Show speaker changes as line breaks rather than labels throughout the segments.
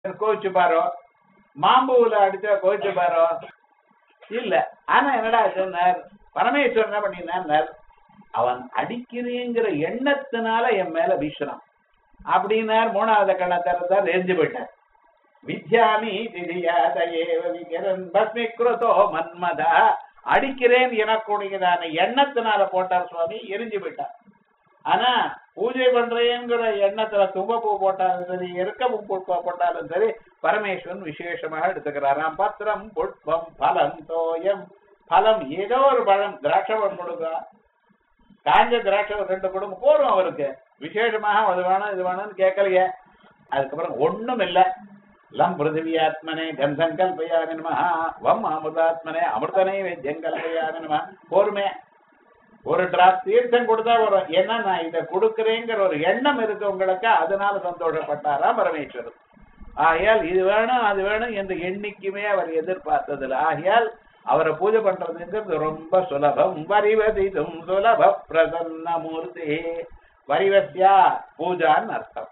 கோவிச்சு borrow, மாம்பூல அடிச்சா கோவிச்சு borrow இல்ல. ஆனா என்னடா சொன்னார் பரமேஸ்வரன் என்ன பண்ணினார், அவன் அடிக்கிறேங்கிற எண்ணத்தினால என் மேல வீசுறான் அப்படின்னார். மூணாவது கண்ணை திறந்தார், எரிஞ்சு போயிட்டார். வித்யாமி திதியாதேவன் பஸ்மிக்ருதோ மன்மதா, அடிக்கிறேன் எனக்கூடியதான எண்ணத்தினால போட்டார் சுவாமி, எரிஞ்சு போயிட்டார். ஆனா பூஜை பண்றேங்கிற எண்ணத்துல தும்பப்பூ போட்டாலும் சரி, எருக்க போட்டாலும் சரி, பரமேஸ்வரன் விசேஷமாக எடுத்துக்கிறாராம். பத்திரம் புஷ்பம் பலம் தோயம், பலம் ஏதோ ஒரு பழம், திராட்சை பழம் கொடுக்க, காஞ்ச திராட்சை 2 கொடுங்க போறோம் அவருக்கு. விசேஷமாக அது வேணும் இது வேணும்னு கேட்கலையே. அதுக்கப்புறம் ஒண்ணும் இல்லை. லம் பிருத்திவியாத்மனே கந்தம் கல்பயாமி நமஹ, வம் அமிர்தாத்மனே அமிர்தனை வைத்தியம் கல்பயாமி நமஹ. போருமே, ஒரு டிராப் தீர்த்தம் கொடுத்தா வரும். ஏன்னா நான் இதை கொடுக்குறேங்கிற ஒரு எண்ணம் இருக்கு உங்களுக்கு, அதனால சந்தோஷப்பட்டாரா பரமேஸ்வரன். ஆகையால் இது வேணும் அது வேணும் என்று எண்ணிக்குமே அவர் எதிர்பார்த்ததில்லை. ஆகையால் அவரை பூஜை பண்றதுங்கிறது ரொம்ப சுலபம். வரிவதிதும் சுலப பிரசன்ன மூர்த்தி. வரிவசியா பூஜான்னு அர்த்தம்.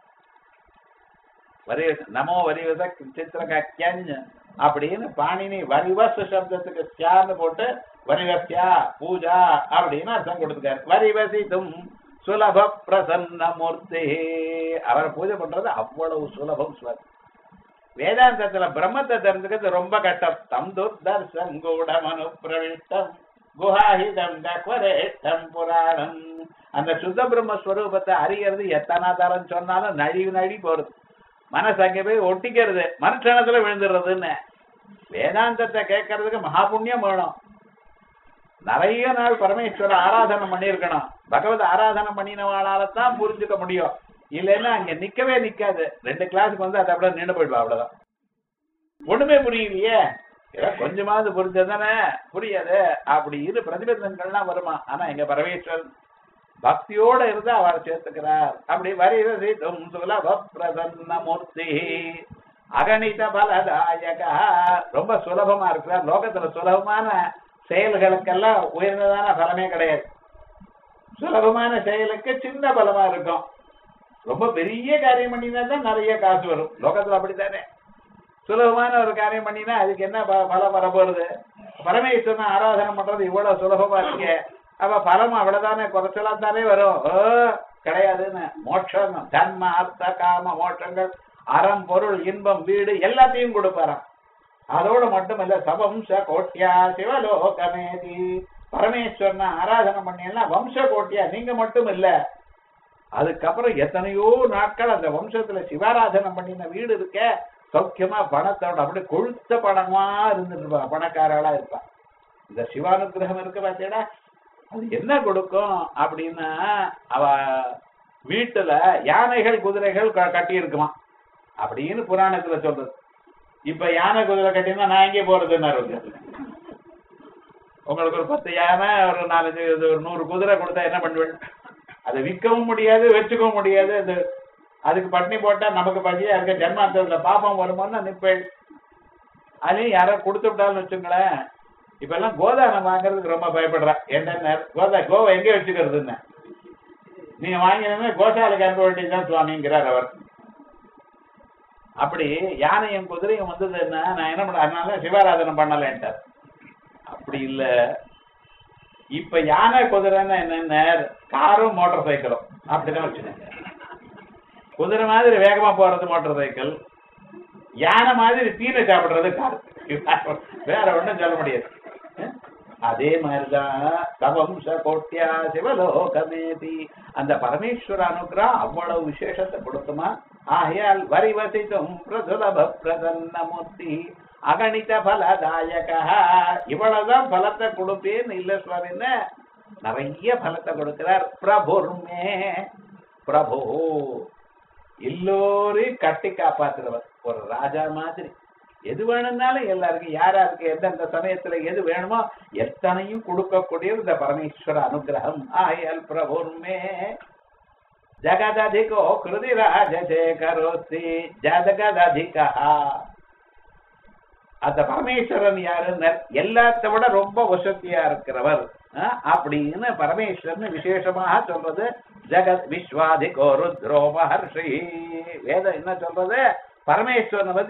நமோ வரிவச சித்திரகஞ்ச அப்படின்னு பாணினி வரிவச சப்தத்துக்கு சியான்னு போட்டு வரிவசியா பூஜா அப்படின்னு அர்த்தம் கொடுத்துக்காரு. வரிவசிதும் சுலப பிரசன்ன மூர்த்தி. அவரை பூஜை பண்றது அவ்வளவு சுலபம். வேதாந்தத்துல பிரம்மத்தை தெரிஞ்சுக்கிறது ரொம்ப கஷ்டம். தம் துர்தர்சம் கூடமனு பிரவிஷ்டம் குஹாஹிதம் தக்வரேஷ்டம் புராணம். அந்த சுத்த பிரம்மஸ்வரூபத்தை அறியறது எத்தனை தரம் சொன்னாலும் நழி போறது, மனசு அங்கே போய் ஒட்டிக்கிறது, மனுஷனத்துல விழுந்துடுறதுன்னு. வேதாந்தத்தை கேட்கறதுக்கு மகாபுண்ணியம் வேணும். நிறைய நாள் பரமேஸ்வர ஆராதனை பண்ணியிருக்கணும். பகவத் ஆராதனை பண்ணினவாளால்தான் புரிஞ்சுக்க முடியும். இல்லைன்னா அங்க நிக்கவே நிக்காது. 2 கிளாஸுக்கு வந்து அதை அப்படியே நின்று போயிடுவா, அவ்வளவுதான். ஒண்ணுமே புரியலையே, ஏதோ கொஞ்சமாவது புரிஞ்சதானே, புரியாது அப்படின்னு பிரதிபந்தங்கள்லாம் வருமா. ஆனா எங்க பரமேஸ்வரன் பக்தியோட இருந்து அவரை சேர்த்துக்கிறார். அப்படி வரிவசிதும் சுலப பிரசன்ன மூர்த்தி அகணித பலதாயகா. ரொம்ப சுலபமா இருக்கிறார். லோகத்துல சுலபமான செயல்களுக்கெல்லாம் உயர்ந்ததான பலமே கிடையாது. சுலபமான செயலுக்கு சின்ன பலமா இருக்கும். ரொம்ப பெரிய காரியம் பண்ணினா தான் நிறைய காசு வரும். லோகத்துல அப்படித்தானே. சுலபமான ஒரு காரியம் பண்ணினா அதுக்கு என்ன பலம் வரப்போறது? பரமேஸ்வரன் ஆராதனை பண்றது இவ்வளவு சுலபமா இருக்கு, அப்ப பலம் அவ்வளவுதானே, குறைச்சலா தானே வரும். கிடையாதுன்னு. மோட்சம், தன்ம அர்த்த காம மோட்சங்கள், அறம் பொருள் இன்பம் வீடு எல்லாத்தையும் கொடுப்பாராம். அதோடு மட்டுமல்ல, சவம்ச கோட்டியா சிவலோகமேதி. பரமேஸ்வரனை ஆராதனை பண்ணீங்கன்னா வம்ச கோட்டியா நீங்க மட்டும் இல்ல, அதுக்கப்புறம் எத்தனையோ நாட்கள் அந்த வம்சத்துல சிவாராதனை பண்ணின வீடு இருக்க, சௌக்கியமா பணத்தோட அப்படி கொழுத்த பணமா இருந்துருப்பா, பணக்காரளா இருப்பா. இந்த சிவானுகிரகம் இருக்கு பார்த்தீங்கன்னா, அது என்ன கொடுக்கும் அப்படின்னா, அவ வீட்டுல யானைகள் குதிரைகள் கட்டி இருக்குமா அப்படின்னு புராணத்துல சொல்றது. இப்ப யானை குதிரை கட்டினா நான் எங்கே போறதுன்னு, உங்களுக்கு ஒரு 10 யானை ஒரு 4 ஒரு 100 குதிரை கொடுத்தா என்ன பண்ணுவேன்? அதை விற்கவும் முடியாது, வச்சுக்கவும் முடியாது. அதுக்கு பட்னி போட்டா நமக்கு பட்டியா இருக்க ஜென்மாந்தத்துல பாப்பம் வருமானு நிற்பேன். அதையும் யாரோ கொடுத்து விட்டாலும் வச்சுங்களேன். இப்ப எல்லாம் கோதானம் வாங்குறதுக்கு ரொம்ப பயப்படுறா. என்ன கோவை எங்கே வச்சுக்கிறதுன்னு நீங்க வாங்கினா கோசாலைக்கு அனுப்ப வேண்டியதுதான் சுவாமிங்கிறார் அவர். அப்படி யானையும் குதிரையும் வந்தது என்ன, நான் என்ன பண்ண, அதனால சிவாராதனை பண்ணலன்ட்டார். அப்படி இல்ல. இப்ப யானை குதிரைன்னா என்ன, காரும் மோட்டார் சைக்கிளும் அப்படிதான் வச்சுக்கோங்க. குதிரை மாதிரி வேகமா போறது மோட்டார் சைக்கிள், யானை மாதிரி தீனை சாப்பிடுறது கார். வேற ஒண்ணும் சொல்ல முடியாது. அதே மாதிரிதான் தவம்ச கோட்டியா சிவலோகமேதி. அந்த பரமேஸ்வர அனுகிரகம் அவ்வளவு விசேஷத்தை கொடுக்குமா. ஆகையால் வரிவசிதும் பிரசுலப பிரசன்ன மூர்த்தி அகணித பலதாயக. இவ்வளவுதான் பலத்தை கொடுப்பேன்னு இல்ல சுவாமின்னு நிறைய பலத்தை கொடுக்கிறார். பிரபுர்மே, பிரபு எல்லோரையும் கட்டி காப்பாத்துறவர், ஒரு ராஜா மாதிரி. எது வேணும்னாலும் எல்லாருக்கும், யாராருக்கு எந்தெந்த சமயத்துல எது வேணுமோ எத்தனையும் கொடுக்கக்கூடிய இந்த பரமேஸ்வர அனுகிரகம். ஆயல் பிரபுர்மே ஜகததிகோ கிருதிராஜசேகரோஸ்தி ஜகததிகா. அந்த பரமேஸ்வரன் யாருன்னு எல்லாத்த விட ரொம்ப வசதியா இருக்கிறவர் அப்படின்னு பரமேஸ்வரன் விசேஷமாக சொல்றது. ஜெகத் விஸ்வாதிகோ ருத்ரோ மஹர்ஷி. வேதம் என்ன சொல்றது? பரமேஸ்வரனை பத்தி